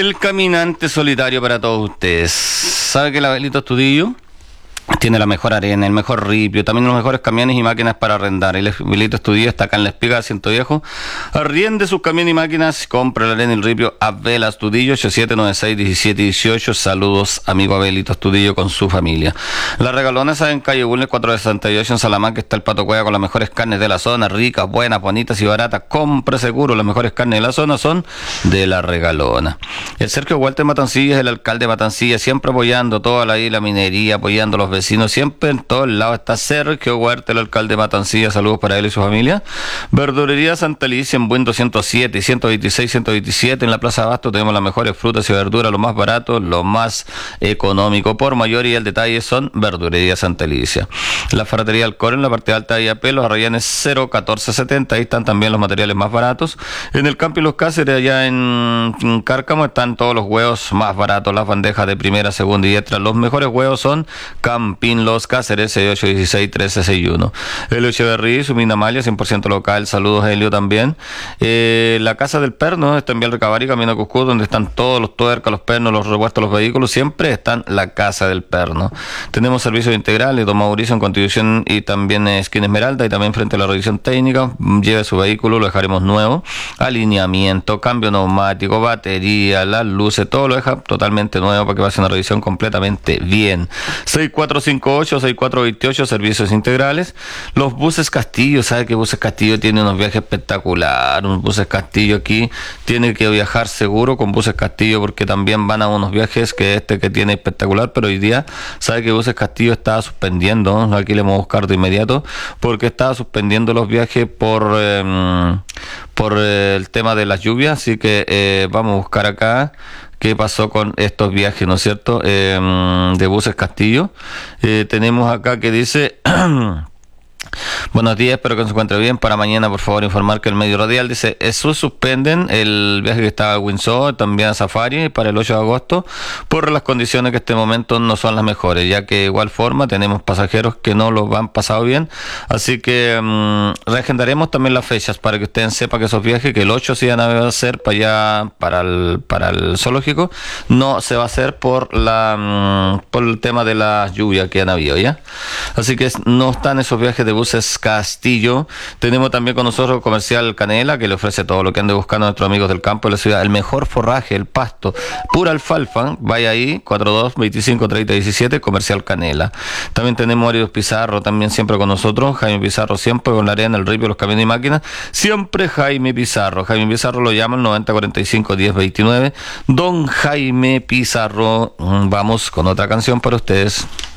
El caminante solitario para todos ustedes. ¿Sabe que el Abelito Estudillo tiene la mejor arena, el mejor ripio, también los mejores camiones y máquinas para arrendar? El Abelito Estudillo está acá en La Espiga de Ciento Viejo. Arriende sus camiones y máquinas, compre la arena y el ripio. Abel Estudillo, 8796-1718. Saludos, amigo Abelito Estudillo con su familia. La Regalona está en calle Bulnes 468 en Salamanca. Está el Pato Cueva con las mejores carnes de la zona, ricas, buenas, bonitas y baratas. Compre seguro, las mejores carnes de la zona son de La Regalona. El Sergio Walter Matancilla es el alcalde de Matancilla, siempre apoyando toda la isla, minería, apoyando a los vecinos, siempre en todos lados está Sergio Huerta, el alcalde de Matancilla. Saludos para él y su familia. Verdulería Santa Alicia en Buen 207 y 126, 127 en la Plaza Abasto. Tenemos las mejores frutas y verduras, lo más barato, lo más económico. Por mayor y el detalle son Verdulería Santa Alicia. La Ferretería Alcor en la parte alta de IAP, los Arrayanes 01470, ahí están también los materiales más baratos. En el Campo y los Cáceres, allá en Cárcamo, están todos los huevos más baratos, las bandejas de primera, segunda y extra. Los mejores huevos son Campín Los Cáceres, 6816-1361. Helio Echeverry, su Minamalia, 100% local. Saludos, Helio, también. La Casa del Perno está en Vial Recabar y Camino a Cuscú, donde están todos los tuercas, los pernos, los repuestos, los vehículos. Siempre están la Casa del Perno. Tenemos servicios integrales, don Mauricio en Constitución y también Esquina Esmeralda, y también frente a la revisión técnica. Lleve su vehículo, lo dejaremos nuevo. Alineamiento, cambio neumático, batería, las luces, todo lo deja totalmente nuevo para que pase una revisión completamente bien. 6458-6428, servicios integrales. Los buses Castillo, ¿sabe que Buses Castillo tiene unos viajes espectaculares? Un Buses Castillo aquí tiene que viajar seguro con Buses Castillo, porque también van a unos viajes que tiene espectacular, pero hoy día, ¿sabe que Buses Castillo estaba suspendiendo? Aquí le vamos a buscar de inmediato, porque estaba suspendiendo los viajes por el tema de las lluvias, así que vamos a buscar acá qué pasó con estos viajes, ¿no es cierto?, de Buses Castillo. Tenemos acá que dice... Buenos días, espero que se encuentre bien. Para mañana, por favor, informar que el medio radial dice: eso suspenden el viaje que estaba a Windsor, también a Safari, para el 8 de agosto, por las condiciones que en este momento no son las mejores, ya que de igual forma tenemos pasajeros que no lo han pasado bien, así que reagendaremos también las fechas para que ustedes sepan que esos viajes, que el 8 sí van a hacer para allá, para el zoológico, no se va a hacer por el tema de la lluvia que han habido, ¿ya? Así que no están esos viajes de Buses Castillo. Tenemos también con nosotros Comercial Canela, que le ofrece todo lo que ande buscando a nuestros amigos del campo de la ciudad, el mejor forraje, el pasto, pura alfalfa. Vaya ahí, 42253017, Comercial Canela. También tenemos a Ariel Pizarro, también siempre con nosotros. Jaime Pizarro siempre con la arena, el ripio, los camiones y máquinas, siempre Jaime Pizarro. Jaime Pizarro lo llaman 9045-1029. Don Jaime Pizarro. Vamos con otra canción para ustedes.